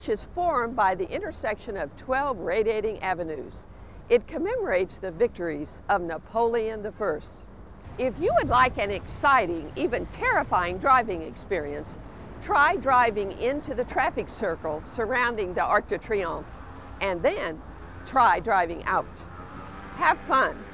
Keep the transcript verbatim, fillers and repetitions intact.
is formed by the intersection of twelve radiating avenues. It commemorates the victories of Napoleon the First. If you would like an exciting, even terrifying driving experience, try driving into the traffic circle surrounding the Arc de Triomphe, and then try driving out. Have fun.